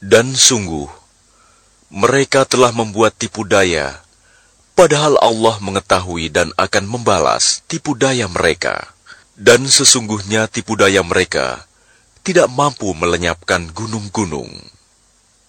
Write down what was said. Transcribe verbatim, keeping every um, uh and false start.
Dan sungguh, mereka telah membuat tipu daya, padahal Allah mengetahui dan akan membalas tipu daya mereka. Dan sesungguhnya tipu daya mereka tidak mampu melenyapkan gunung-gunung.